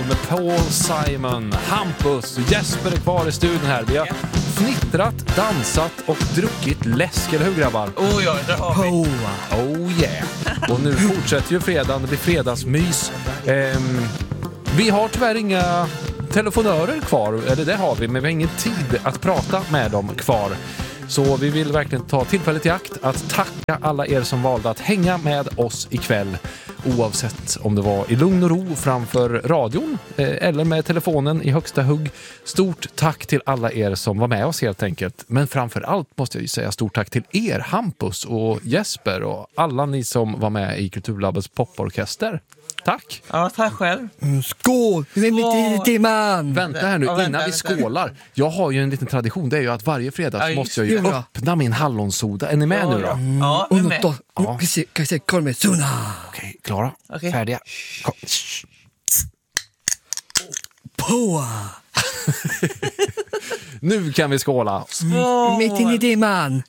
med Paul Simon, Hampus och Jesper är kvar i studion här. Vi har fnittrat, dansat och druckit läsk, eller hur grabbar? Oh ja, det har vi. Oh yeah. Och nu fortsätter ju fredagen, det blir fredagsmys. Vi har tyvärr inga telefonörer kvar, eller det har vi, men vi har ingen tid att prata med dem kvar. Så vi vill verkligen ta tillfället i akt att tacka alla er som valde att hänga med oss ikväll. Oavsett om det var i lugn och ro framför radion eller med telefonen i högsta hugg. Stort tack till alla er som var med oss helt enkelt. Men framför allt måste jag ju säga stort tack till er, Hampus och Jesper och alla ni som var med i Kulturlabbets poporkester. Tack! Ja, tack själv. Skål! Timman! Vänta här nu, innan vi skålar. Jag har ju en liten tradition, det är ju att varje fredag så måste jag ju öppna min hallonsoda. Är ni med nu då? Ja, vi är med. Okej, klara? Färdiga? Kom. Poa! Nu kan vi skåla. Mitt in i dimman.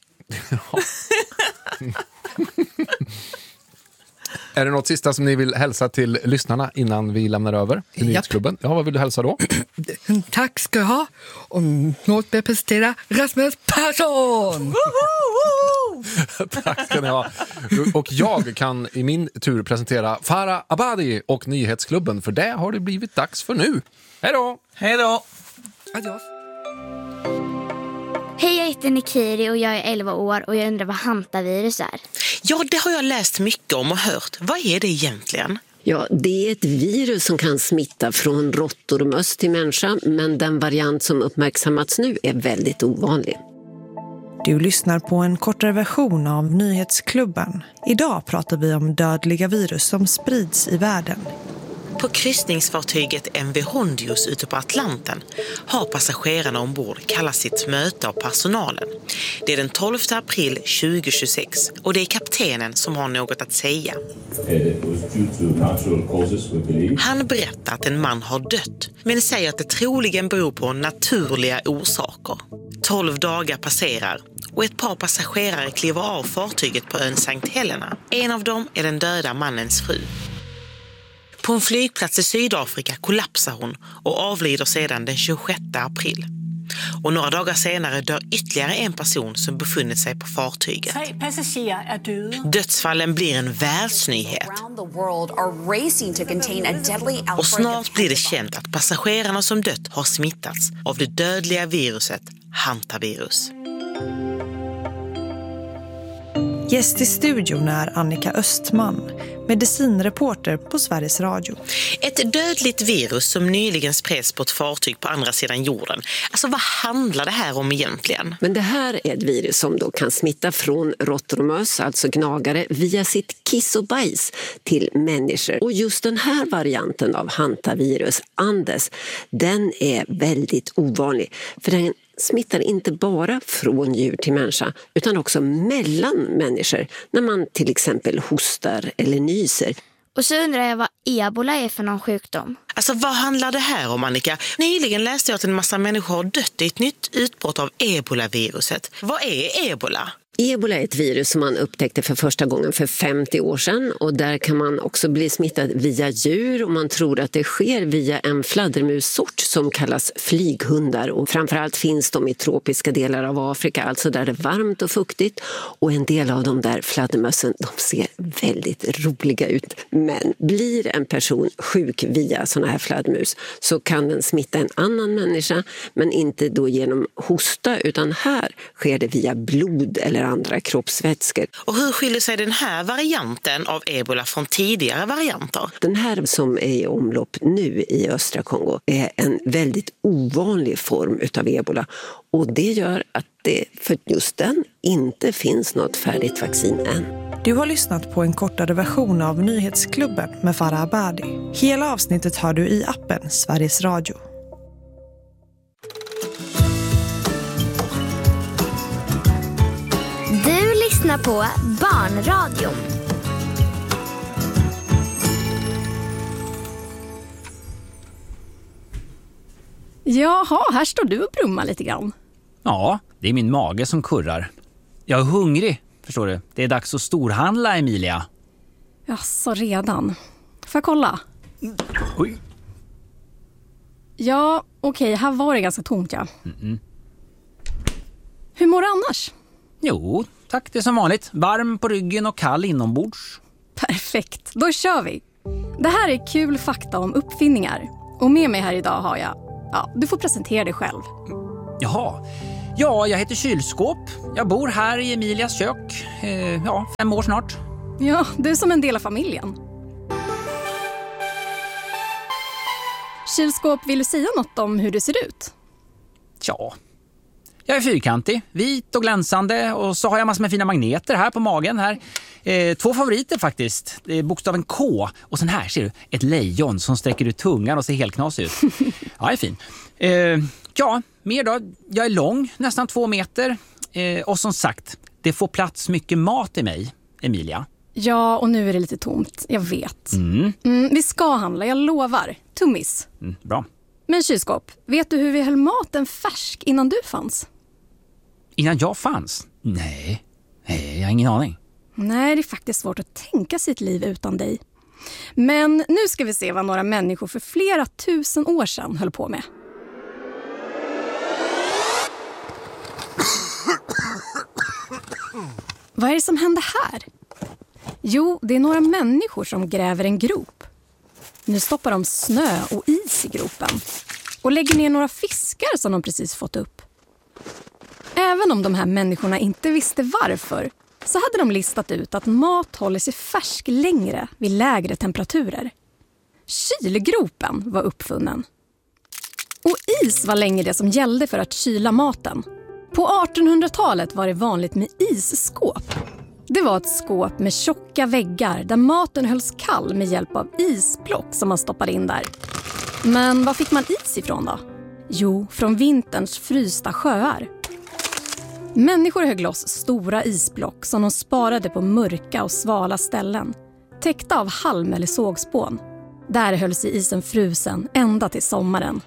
Är det något sista som ni vill hälsa till lyssnarna innan vi lämnar över till Nyhetsklubben? Ja, vad vill du hälsa då? Tack ska jag ha. Och låt mig presentera Rasmus Persson! Tack ska ni ha. Och jag kan i min tur presentera Farah Abadi och Nyhetsklubben, för det har det blivit dags för nu. Hej då! Hej då! Adios. Hej, jag heter Nikiri och jag är 11 år och jag undrar vad hantavirus är. Ja, det har jag läst mycket om och hört. Vad är det egentligen? Ja, det är ett virus som kan smitta från råttor och möss till människa, men den variant som uppmärksammats nu är väldigt ovanlig. Du lyssnar på en kortare version av Nyhetsklubben. Idag pratar vi om dödliga virus som sprids i världen. På kryssningsfartyget MV Hondius ute på Atlanten har passagerarna ombord kallat sitt möte av personalen. Det är den 12 april 2026 och det är kaptenen som har något att säga. Han berättar att en man har dött, men säger att det troligen beror på naturliga orsaker. 12 dagar passerar och ett par passagerare kliver av fartyget på ön St. Helena. En av dem är den döda mannens fru. På en flygplats i Sydafrika kollapsar hon och avlider sedan den 26 april. Och några dagar senare dör ytterligare en person som befunnit sig på fartyget. 3 passagerer är döda. Dödsfallen blir en världsnyhet. Och snart blir det känt att passagerarna som dött har smittats av det dödliga viruset hantavirus. Gäst i studion är Annika Östman, medicinreporter på Sveriges Radio. Ett dödligt virus som nyligen spreds på ett fartyg på andra sidan jorden. Alltså vad handlar det här om egentligen? Men det här är ett virus som då kan smitta från råttor och möss, alltså gnagare, via sitt kiss och bajs till människor. Och just den här varianten av hantavirus, Andes, den är väldigt ovanlig. För den smittar inte bara från djur till människa utan också mellan människor när man till exempel hostar eller nyser. Och så undrar jag vad ebola är för någon sjukdom. Alltså vad handlar det här om, Annika? Nyligen läste jag att en massa människor har dött i ett nytt utbrott av ebola-viruset. Vad är ebola? Ebola är ett virus som man upptäckte för första gången för 50 år sedan och där kan man också bli smittad via djur och man tror att det sker via en fladdermussort som kallas flyghundar och framförallt finns de i tropiska delar av Afrika, alltså där det är varmt och fuktigt och en del av de där fladdermössen, de ser väldigt roliga ut. Men blir en person sjuk via såna här fladdermus så kan den smitta en annan människa men inte då genom hosta utan här sker det via blod eller andra kroppsvätskor. Och hur skiljer sig den här varianten av ebola från tidigare varianter? Den här som är i omlopp nu i östra Kongo är en väldigt ovanlig form utav ebola och det gör att det för just den inte finns något färdigt vaccin än. Du har lyssnat på en kortare version av Nyhetsklubben med Farah Abadi. Hela avsnittet har du i appen Sveriges Radio. Du lyssnar på Barnradion. Jaha, här står du och brummar lite grann. Ja, det är min mage som kurrar. Jag är hungrig, förstår du. Det är dags att storhandla, Emilia. Ja, så redan. Får jag kolla? Oj. Ja, okej, här var det ganska tomt, ja. Hur mår du annars? Jo, tack, det är som vanligt. Varm på ryggen och kall inombords. Perfekt, då kör vi. Det här är kul fakta om uppfinningar. Och med mig här idag har jag... Ja, du får presentera dig själv. Jaha. Ja, jag heter Kylskåp. Jag bor här i Emilias kök. 5 år snart. Ja, du är som en del av familjen. Kylskåp, vill du säga något om hur det ser ut? Ja, jag är fyrkantig, vit och glänsande och så har jag massor med fina magneter här på magen här. 2 favoriter faktiskt. Det är bokstaven K och sen här ser du ett lejon som sträcker ut tungan och ser helt knasig ut. Ja, det är fin. Mer då. Jag är lång, nästan 2 meter. Och som sagt, det får plats mycket mat i mig, Emilia. Ja, och nu är det lite tomt, jag vet. Vi ska handla, jag lovar. Tummis. Bra. Men Kylskåp, vet du hur vi höll maten färsk innan du fanns? Innan jag fanns? Nej, jag har ingen aning. Nej, det är faktiskt svårt att tänka sitt liv utan dig. Men nu ska vi se vad några människor för flera 1000 år sedan höll på med. Vad är det som händer här? Jo, det är några människor som gräver en grop. Nu stoppar de snö och is i gropen och lägger ner några fiskar som de precis fått upp. Även om de här människorna inte visste varför så hade de listat ut att mat håller sig färsk längre vid lägre temperaturer. Kylgropen var uppfunnen. Och is var länge det som gällde för att kyla maten. På 1800-talet var det vanligt med isskåp. Det var ett skåp med tjocka väggar där maten hölls kall med hjälp av isblock som man stoppade in där. Men var fick man is ifrån då? Jo, från vinterns frysta sjöar. Människor högg loss stora isblock som de sparade på mörka och svala ställen, täckta av halm eller sågspån. Där höll sig isen frusen ända till sommaren.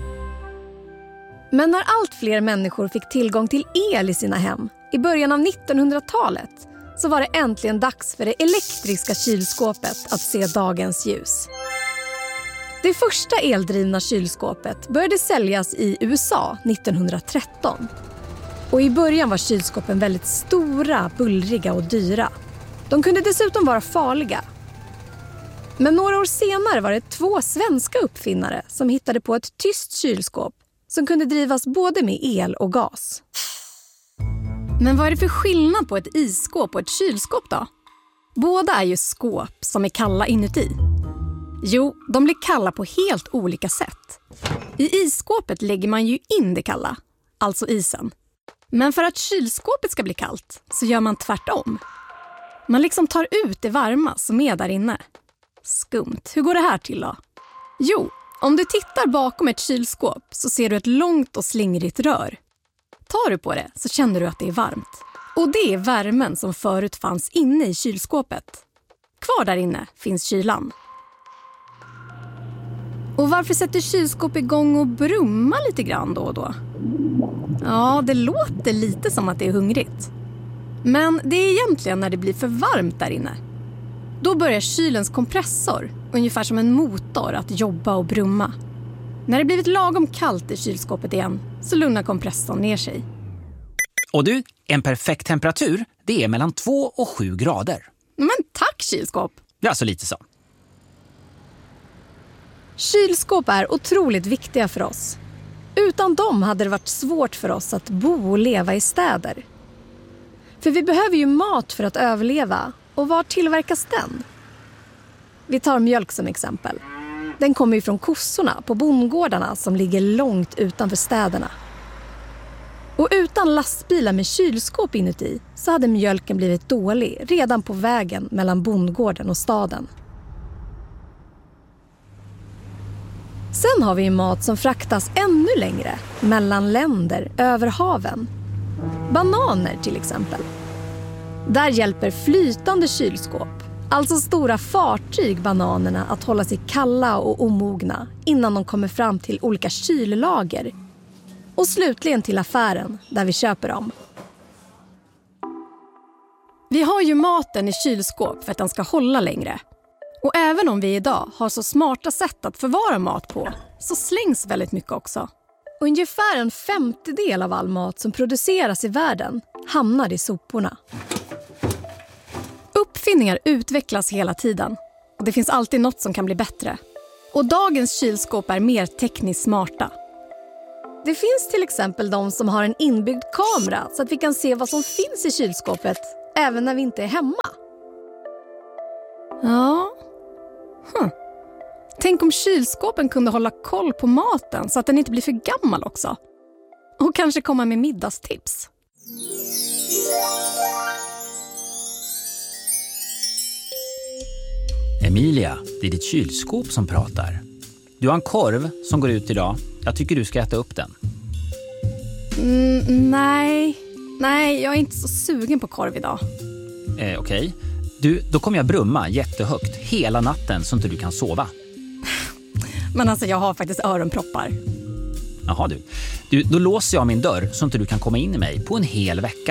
Men när allt fler människor fick tillgång till el i sina hem i början av 1900-talet så var det äntligen dags för det elektriska kylskåpet att se dagens ljus. Det första eldrivna kylskåpet började säljas i USA 1913. Och i början var kylskåpen väldigt stora, bullriga och dyra. De kunde dessutom vara farliga. Men några år senare var det 2 svenska uppfinnare som hittade på ett tyst kylskåp som kunde drivas både med el och gas. Men vad är det för skillnad på ett isskåp och ett kylskåp då? Båda är ju skåp som är kalla inuti. Jo, de blir kalla på helt olika sätt. I isskåpet lägger man ju in det kalla, alltså isen. Men för att kylskåpet ska bli kallt så gör man tvärtom. Man liksom tar ut det varma som är där inne. Skumt, hur går det här till då? Jo, om du tittar bakom ett kylskåp så ser du ett långt och slingrigt rör. Tar du på det så känner du att det är varmt. Och det är värmen som förut fanns inne i kylskåpet. Kvar där inne finns kylan. Och varför sätter kylskåp igång och brummar lite grann då och då? Ja, det låter lite som att det är hungrigt. Men det är egentligen när det blir för varmt där inne. Då börjar kylens kompressor, ungefär som en motor, att jobba och brumma. När det blivit lagom kallt i kylskåpet igen så lugnar kompressorn ner sig. Och du, en perfekt temperatur, det är mellan 2 och 7 grader. Men tack kylskåp! Det är alltså lite så. Kylskåp är otroligt viktiga för oss. Utan dem hade det varit svårt för oss att bo och leva i städer. För vi behöver ju mat för att överleva. Och var tillverkas den? Vi tar mjölk som exempel. Den kommer ju från kossorna på bondgårdarna som ligger långt utanför städerna. Och utan lastbilar med kylskåp inuti så hade mjölken blivit dålig redan på vägen mellan bondgården och staden. Sen har vi mat som fraktas ännu längre, mellan länder, över haven. Bananer till exempel. Där hjälper flytande kylskåp, alltså stora fartyg, bananerna att hålla sig kalla och omogna innan de kommer fram till olika kyllager. Och slutligen till affären där vi köper dem. Vi har ju maten i kylskåp för att den ska hålla längre. Och även om vi idag har så smarta sätt att förvara mat på så slängs väldigt mycket också. Ungefär 1/50 av all mat som produceras i världen hamnar i soporna. Uppfinningar utvecklas hela tiden och det finns alltid något som kan bli bättre. Och dagens kylskåp är mer tekniskt smarta. Det finns till exempel de som har en inbyggd kamera så att vi kan se vad som finns i kylskåpet även när vi inte är hemma. Ja. Tänk om kylskåpen kunde hålla koll på maten så att den inte blir för gammal också. Och kanske komma med middagstips. Emilia, det är ditt kylskåp som pratar. Du har en korv som går ut idag. Jag tycker du ska äta upp den. Nej, jag är inte så sugen på korv idag. Okej. Du, då kommer jag brumma jättehögt hela natten så inte du kan sova. Men alltså jag har faktiskt öronproppar. Jaha du, då låser jag min dörr så inte du kan komma in i mig på en hel vecka.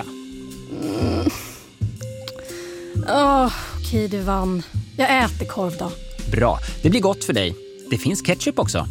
Okej, du vann. Jag äter korv då. Bra, det blir gott för dig. Det finns ketchup också.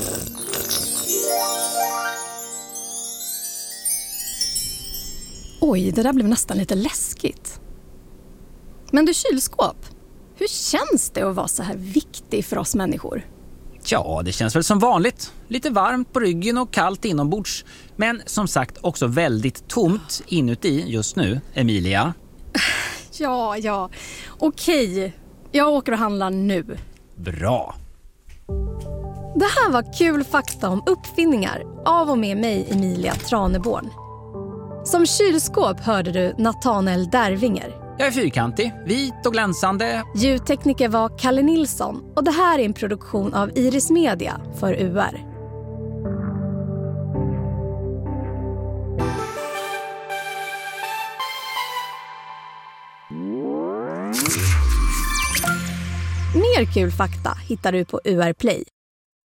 Oj, det där blev nästan lite läskigt. Men du, kylskåp, hur känns det att vara så här viktig för oss människor? Ja, det känns väl som vanligt. Lite varmt på ryggen och kallt inombords. Men som sagt också väldigt tomt inuti just nu, Emilia. Ja. Okej, jag åker och handlar nu. Bra. Det här var kul fakta om uppfinningar av och med mig, Emilia Traneborn. Som kylskåp hörde du Nathanael Dervinger. Jag är fyrkantig, vit och glänsande. Ljudtekniker var Kalle Nilsson och det här är en produktion av Iris Media för UR. Mer kul fakta hittar du på UR Play.